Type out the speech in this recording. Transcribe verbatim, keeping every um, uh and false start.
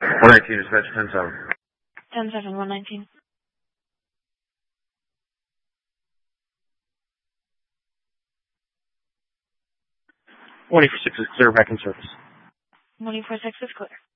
one nineteen, dispatch ten seven. ten seven, one nineteen. twenty-four six is clear, back in service. twenty-four six is clear.